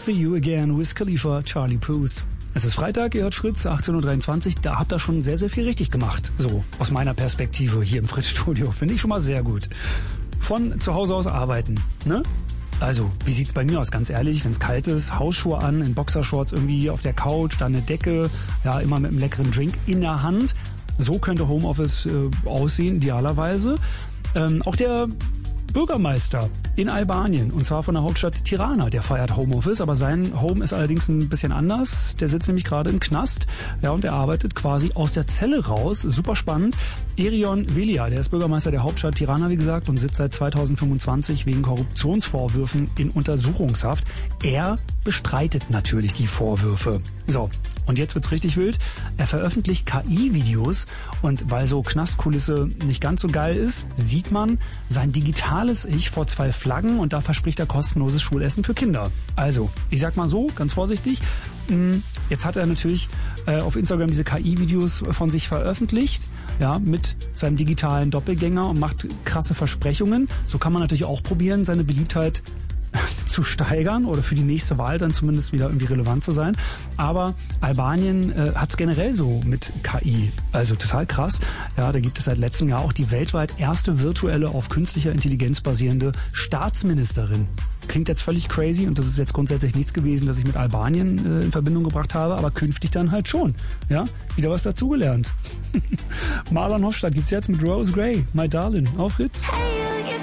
See You Again, Wiz Khalifa, Charlie Puth. Es ist Freitag, ihr hört Fritz, 18.23 Uhr. Da habt ihr schon sehr, sehr viel richtig gemacht. So, aus meiner Perspektive hier im Fritz-Studio. Finde ich schon mal sehr gut. Von zu Hause aus arbeiten, ne? Also, wie sieht's bei mir aus? Ganz ehrlich, wenn's kalt ist, Hausschuhe an, in Boxershorts irgendwie auf der Couch, dann eine Decke, ja, immer mit einem leckeren Drink in der Hand. So könnte Homeoffice aussehen, idealerweise. Auch der Bürgermeister in Albanien, und zwar von der Hauptstadt Tirana, der feiert Homeoffice, aber sein Home ist allerdings ein bisschen anders. Der sitzt nämlich gerade im Knast, ja, und er arbeitet quasi aus der Zelle raus. Super spannend. Erion Velia, der ist Bürgermeister der Hauptstadt Tirana, wie gesagt, und sitzt seit 2025 wegen Korruptionsvorwürfen in Untersuchungshaft. Er bestreitet natürlich die Vorwürfe. So. Und jetzt wird's richtig wild. Er veröffentlicht KI-Videos und weil so Knastkulisse nicht ganz so geil ist, sieht man sein digitales Ich vor 2 Flaggen und da verspricht er kostenloses Schulessen für Kinder. Also, ich sag mal so, ganz vorsichtig, jetzt hat er natürlich auf Instagram diese KI-Videos von sich veröffentlicht, ja, mit seinem digitalen Doppelgänger und macht krasse Versprechungen. So kann man natürlich auch probieren, seine Beliebtheit zu steigern oder für die nächste Wahl dann zumindest wieder irgendwie relevant zu sein. Aber Albanien hat es generell so mit KI. Also total krass. Ja, da gibt es seit letztem Jahr auch die weltweit erste virtuelle auf künstlicher Intelligenz basierende Staatsministerin. Klingt jetzt völlig crazy und das ist jetzt grundsätzlich nichts gewesen, das ich mit Albanien in Verbindung gebracht habe, aber künftig dann halt schon. Ja, wieder was dazugelernt. Marlon Hofstadt gibt's jetzt mit Rose Gray, My Darling, auf Fritz. Hey.